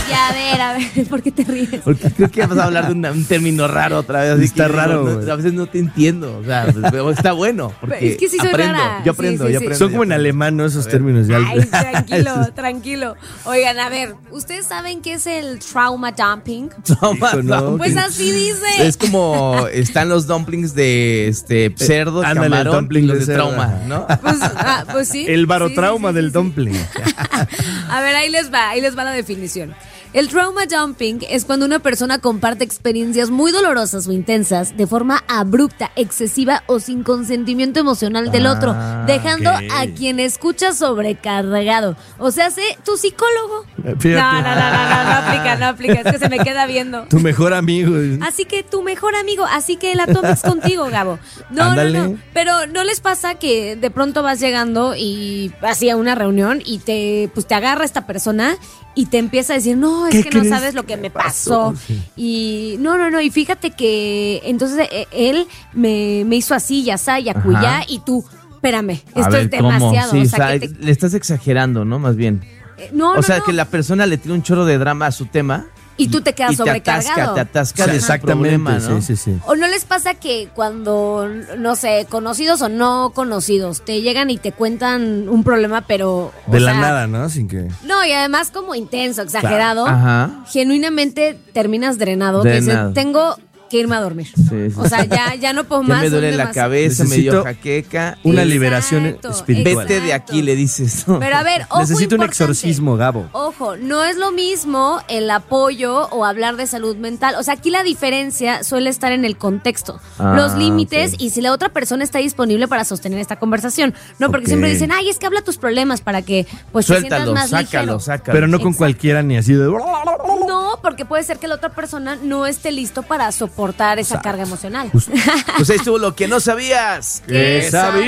Ya, a ver, ¿por qué te ríes? Porque creo que vas a hablar de un término raro otra vez. Así Está que, raro, no, güey. a veces no te entiendo. O sea, pero está bueno. Porque Es que sí soy aprendo. rara. Yo aprendo, Sí, yo sí, sí. aprendo. Son como en alemán, ¿no? Esos términos. Ya. Ay, tranquilo. Oigan, a ver, ¿ustedes saben qué es el trauma dumping? Hijo, no, Pues que- así dice. Es como están los dumplings de cerdo, ándale, camarón, dumpling y los de de cerdo, trauma, ajá. ¿no? Pues sí. El barotrauma Sí. del dumpling. A ver, ahí les va la definición. El trauma dumping es cuando una persona comparte experiencias muy dolorosas o intensas de forma abrupta, excesiva o sin consentimiento emocional del otro, dejando ok. a quien escucha sobrecargado. O sea, sé tu psicólogo. Fíjate. No aplica, es que se me queda viendo. Tu mejor amigo. Así que tu mejor amigo, así que el Atomics contigo, Gabo. No, Ándale. pero ¿no les pasa que de pronto vas llegando y así a una reunión y te agarra esta persona y te empieza a decir, no, es ¿Qué que no crees sabes lo que me pasó? Sí. Y no, y fíjate que entonces él me hizo así, y asá, y acullá, y tú, espérame, A esto ver, es demasiado. ¿cómo? Sí, o sea, que le estás exagerando, ¿no? Más bien. no, O sea, no. que la persona le tiene un chorro de drama a su tema. Y tú te quedas sobrecargado. Te atasca de ese Exactamente, problema, ¿no? sí. ¿O no les pasa que cuando, no sé, conocidos o no conocidos, te llegan y te cuentan un problema, pero... De o la sea, nada, ¿no? Sin que... No, y además como intenso, exagerado, Ajá. genuinamente terminas drenado. Que dices, Drenado. tengo que irme a dormir. Sí. O sea, ya no puedo Ya más. me duele son la demasiado. cabeza, me dio Necesito jaqueca. Una Exacto, liberación espiritual. Vete de aquí, le dices. ¿no? Pero a ver, ojo, Necesito un importante. exorcismo, Gabo. Ojo, no es lo mismo el apoyo o hablar de salud mental. O sea, aquí la diferencia suele estar en el contexto, los límites ok. y si la otra persona está disponible para sostener esta conversación. No, porque Ok. siempre dicen, ay, es que habla tus problemas para que pues te sientas Suéltalo, más ligero. sácalo. Pero no con Exacto. cualquiera ni así de... No, porque puede ser que la otra persona no esté listo para soportar esa carga emocional. Pues ahí estuvo lo que no sabías. ¿Qué sabía?